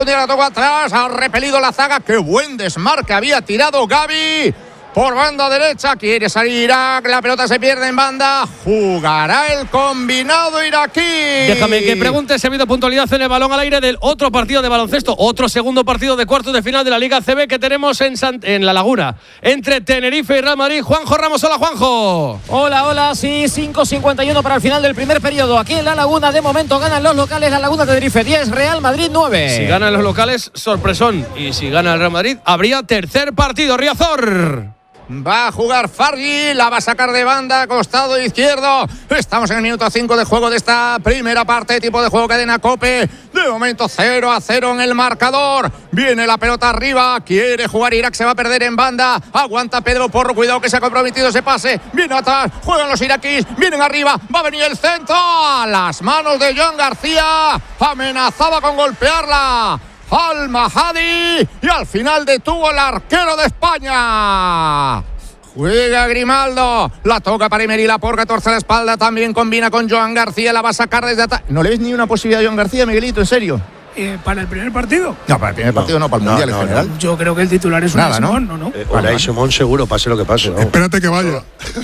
profundidad, la toca atrás, ha repelido la zaga. Qué buen desmarque había tirado Gavi. Por banda derecha, quiere salir Irak, la pelota se pierde en banda, jugará el combinado iraquí. Déjame que pregunte si ha habido puntualidad en el balón al aire del otro partido de baloncesto, otro segundo partido de cuartos de final de la Liga CB que tenemos en La Laguna, entre Tenerife y Real Madrid. Juanjo Ramos, hola Juanjo. Hola, sí, 5:51 para el final del primer periodo. Aquí en La Laguna, de momento ganan los locales, La Laguna Tenerife 10, Real Madrid 9. Si ganan los locales, sorpresón, y si gana el Real Madrid, habría tercer partido, Riazor. Va a jugar Fargi, la va a sacar de banda, costado izquierdo. Estamos en el minuto 5 de juego de esta primera parte, tipo de juego cadena COPE. De momento 0-0 en el marcador. Viene la pelota arriba, quiere jugar Irak, se va a perder en banda. Aguanta Pedro Porro, cuidado que se ha comprometido ese pase. Viene atrás, juegan los iraquíes, vienen arriba, va a venir el centro. A las manos de Joan García, amenazaba con golpearla Al-Mahadi y al final detuvo el arquero de España. Juega Grimaldo, la toca para Emery Laporte, torce la espalda, también combina con Joan García, la va a sacar desde atrás. ¿No le ves ni una posibilidad a Joan García, Miguelito, en serio? ¿Para el primer partido? No, para el primer partido no, para el Mundial en general. No. Yo creo que el titular es Unai Simón, ¿no? Unai Simón seguro, pase lo que pase. ¿no? Espérate que vaya.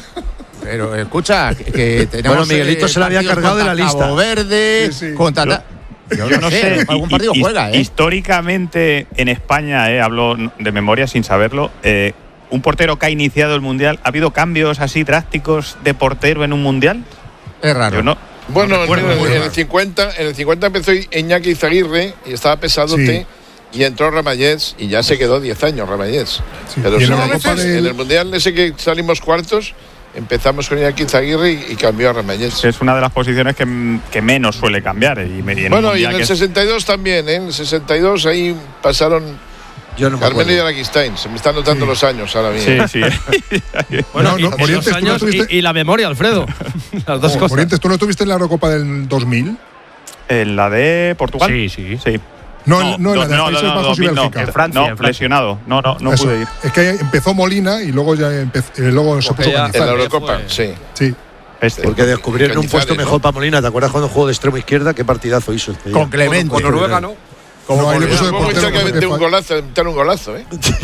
Pero escucha, que tenemos. Bueno, Miguelito se la había cargado de la lista. Cabo Verde, sí. contra. Yo no sé, algún partido juega, Históricamente en España, hablo de memoria sin saberlo, un portero que ha iniciado el Mundial, ¿ha habido cambios así drásticos de portero en un Mundial? Es raro. Yo no. Bueno, en el 50 empezó Iñaki Izaguirre y estaba pesadote. Sí. Y entró Ramallés y ya se quedó 10 años Ramallés. Sí. Pero en el Mundial ese que salimos cuartos, empezamos con Iñaki Izaguirre y cambió a Ramallés. Es una de las posiciones que menos suele cambiar. Y en el 62 también, en el 62 ahí pasaron Carmelo y Araquistain. Se me están notando los años ahora mismo. Sí. Bueno, los años y la memoria, Alfredo. Las dos cosas. Morientes, ¿tú no estuviste en la Eurocopa del 2000? ¿En la de Portugal? Sí. No, en la de Países Bajos y Bélgica. En Francia. Lesionado. No pude ir. Es que empezó Molina y luego ya luego se puso en la Eurocopa, sí. Porque descubrieron un puesto mejor para Molina. ¿Te acuerdas cuando jugó de extremo izquierda? Qué partidazo hizo este. Con Clemente. Con Noruega, ¿no? Como ahí le puso de portero, que meter un golazo,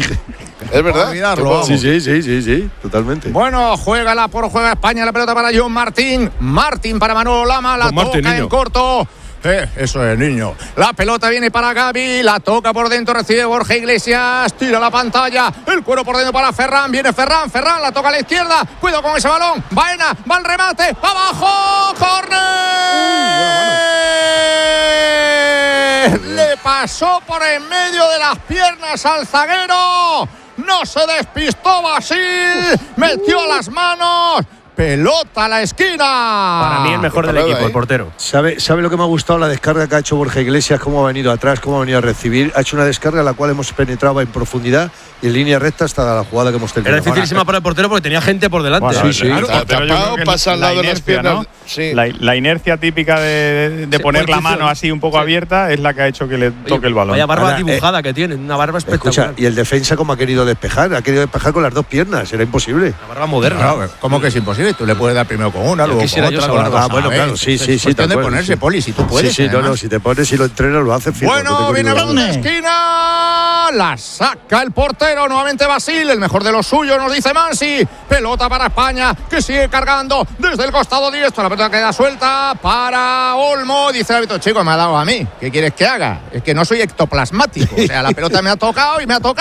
Es verdad. Sí, totalmente. Bueno, juega España, la pelota para John Martín. Martín para Manolo Lama, la toca en corto. Eso es, niño. La pelota viene para Gavi, la toca por dentro, recibe Borja Iglesias, tira la pantalla, el cuero por dentro para Ferran, viene Ferran, la toca a la izquierda, cuidado con ese balón, Baena, va al remate, abajo, córner. Le pasó por en medio de las piernas al zaguero, no se despistó Basil, metió las manos. Pelota a la esquina. Para mí el mejor del equipo, el portero. ¿Sabe lo que me ha gustado? La descarga que ha hecho Borja Iglesias, cómo ha venido atrás, cómo ha venido a recibir. Ha hecho una descarga a la cual hemos penetrado en profundidad y en línea recta hasta la jugada que hemos tenido. Era dificilísima para el portero porque tenía gente por delante. Bueno, sí. Tapado, pasa al lado de las piernas. ¿No? Sí. La inercia típica de poner la mano así un poco abierta es la que ha hecho que le toque el balón. Vaya barba dibujada que tiene, una barba espectacular. Escucha, y el defensa cómo ha querido despejar. Ha querido despejar con las dos piernas. Era imposible. La barba moderna. No, ¿cómo que es imposible? Tú le puedes dar primero con una, luego con otra. Bueno, claro, sí. Es cuestión de ponerse, Poli, si tú puedes. Sí, si te pones y lo entrenas, lo haces. Bueno, viene la esquina, la saca el portero, nuevamente Basil, el mejor de los suyos, nos dice Mansi. Pelota para España, que sigue cargando desde el costado diestro, la pelota queda suelta para Olmo, dice el árbitro, chico, me ha dado a mí, ¿qué quieres que haga? Es que no soy ectoplasmático, o sea, la pelota me ha tocado,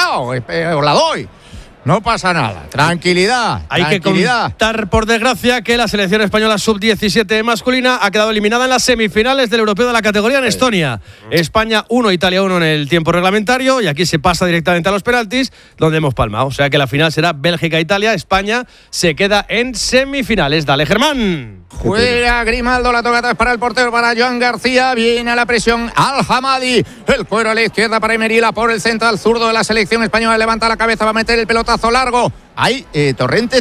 os la doy. No pasa nada. Tranquilidad. Hay que contar, por desgracia, que la selección española sub-17 masculina ha quedado eliminada en las semifinales del europeo de la categoría en Estonia. España 1, Italia 1 en el tiempo reglamentario y aquí se pasa directamente a los penaltis, donde hemos palmado. O sea que la final será Bélgica-Italia. España se queda en semifinales. Dale, Germán. Juega Grimaldo, la toca atrás para el portero, para Joan García. Viene a la presión Al-Hamadi. El cuero a la izquierda para Emery Laporte, el central zurdo de la selección española. Levanta la cabeza, va a meter el pelotazo largo. Hay, Torrente,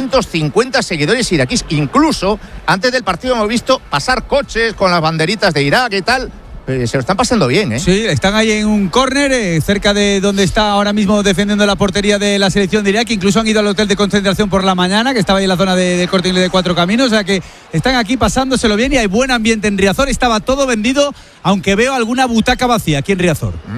350 seguidores iraquíes. Incluso antes del partido hemos visto pasar coches con las banderitas de Irak y tal. Se lo están pasando bien, ¿eh? Sí, están ahí en un córner, cerca de donde está ahora mismo defendiendo la portería de la selección de Irak. Incluso han ido al hotel de concentración por la mañana, que estaba ahí en la zona de Corte Inglés de Cuatro Caminos. O sea que están aquí pasándoselo bien y hay buen ambiente en Riazor. Estaba todo vendido, aunque veo alguna butaca vacía aquí en Riazor.